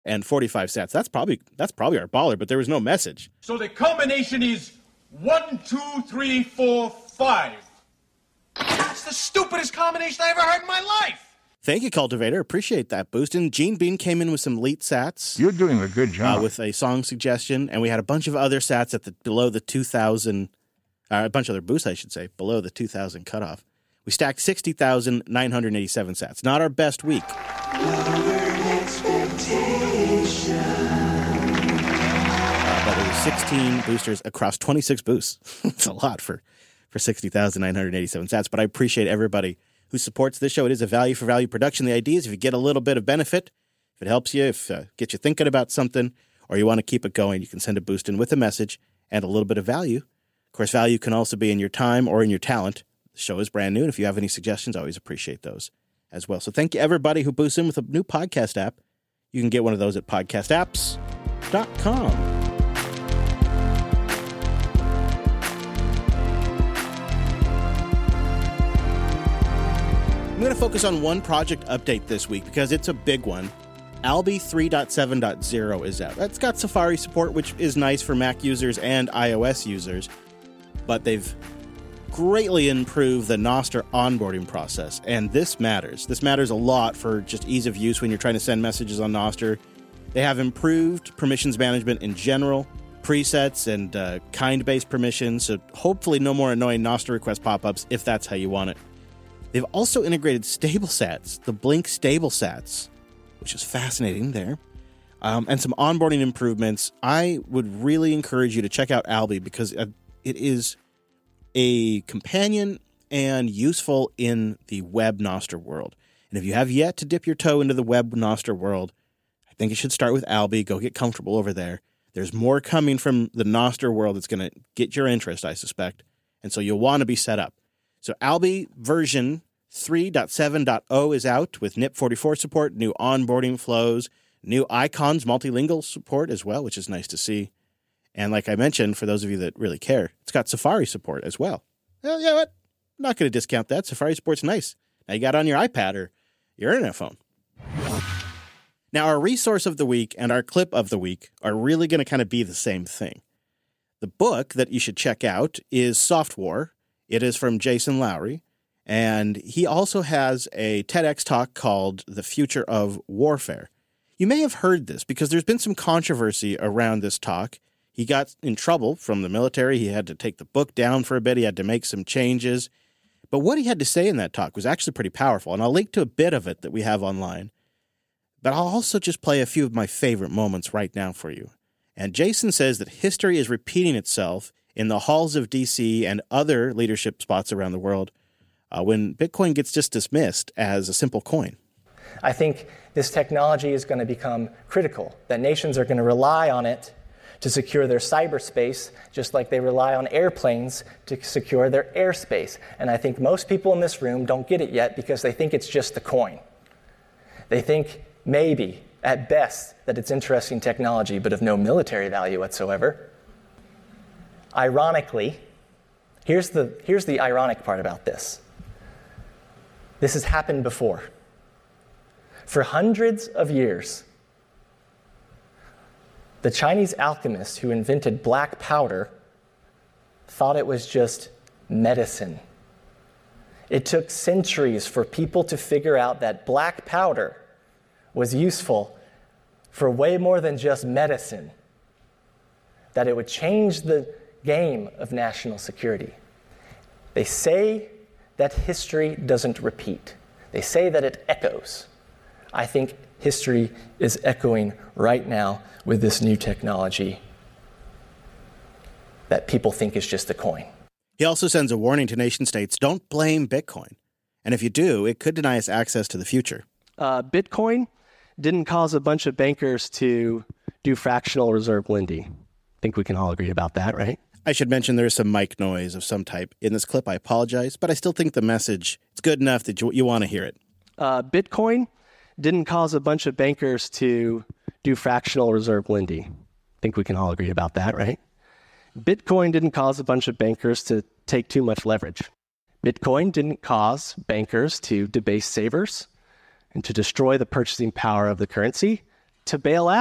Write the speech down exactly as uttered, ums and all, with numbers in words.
and forty-five sats. That's probably that's probably our baller, but there was no message. So the combination is one, two, three, four, five. That's the stupidest combination I ever heard in my life. Thank you, Cultivator. Appreciate that boost. And Gene Bean came in with some elite sats. You're doing a good job. Uh, with a song suggestion, and we had a bunch of other sats at the below the two thousand, uh, a bunch of other boosts, I should say, below the two thousand cutoff. We stacked sixty thousand nine hundred eighty-seven sats. Not our best week. Uh, but it was sixteen boosters across twenty-six boosts. It's a lot for, for sixty thousand nine hundred eighty-seven sats, but I appreciate everybody who supports this show. It is a value-for-value production. The idea is if you get a little bit of benefit, if it helps you, if uh, get you thinking about something, or you want to keep it going, you can send a boost in with a message and a little bit of value. Of course, value can also be in your time or in your talent. The show is brand new, and if you have any suggestions, I always appreciate those as well. So thank you, everybody who boosts in with a new podcast app. You can get one of those at podcast apps dot com. I'm going to focus on one project update this week because it's a big one. Alby three point seven point zero is out. That's got Safari support, which is nice for Mac users and iOS users, but they've greatly improved the Nostr onboarding process, and this matters. This matters a lot for just ease of use when you're trying to send messages on Nostr. They have improved permissions management in general, presets and uh, kind-based permissions, so hopefully no more annoying Nostr request pop-ups if that's how you want it. They've also integrated StableSats, the Blink StableSats, which is fascinating there, um, and some onboarding improvements. I would really encourage you to check out Alby because it is a companion and useful in the web Nostr world. And if you have yet to dip your toe into the web Nostr world, I think you should start with Alby. Go get comfortable over there. There's more coming from the Nostr world that's going to get your interest, I suspect. And so you'll want to be set up. So Alby version three point seven point zero is out with N I P forty-four support, new onboarding flows, new icons, multilingual support as well, which is nice to see. And like I mentioned, for those of you that really care, it's got Safari support as well. Well, you know what? I'm not going to discount that. Safari support's nice. Now you got it on your iPad or your internet phone. Now our resource of the week and our clip of the week are really going to kind of be the same thing. The book that you should check out is Soft War. It is from Jason Lowery, and he also has a TEDx talk called The Future of Warfare. You may have heard this because there's been some controversy around this talk. He got in trouble from the military. He had to take the book down for a bit. He had to make some changes. But what he had to say in that talk was actually pretty powerful, and I'll link to a bit of it that we have online. But I'll also just play a few of my favorite moments right now for you. And Jason says that history is repeating itself in the halls of D C and other leadership spots around the world uh, when Bitcoin gets just dismissed as a simple coin. I think this technology is going to become critical, that nations are going to rely on it to secure their cyberspace, just like they rely on airplanes to secure their airspace. And I think most people in this room don't get it yet because they think it's just a coin. They think maybe, at best, that it's interesting technology, but of no military value whatsoever. Ironically, here's the, here's the ironic part about this. This has happened before. For hundreds of years, the Chinese alchemists who invented black powder thought it was just medicine. It took centuries for people to figure out that black powder was useful for way more than just medicine, that it would change the game of national security. They say that history doesn't repeat. They say that it echoes. I think history is echoing right now with this new technology that people think is just a coin. He also sends a warning to nation states, don't blame Bitcoin. And if you do, it could deny us access to the future. Uh, Bitcoin didn't cause a bunch of bankers to do fractional reserve lending. I think we can all agree about that, right? I should mention there's some mic noise of some type in this clip. I apologize, but I still think the message is good enough that you, you want to hear it. Uh, Bitcoin didn't cause a bunch of bankers to do fractional reserve lending. I think we can all agree about that, right? Bitcoin didn't cause a bunch of bankers to take too much leverage. Bitcoin didn't cause bankers to debase savers and to destroy the purchasing power of the currency. to bail out.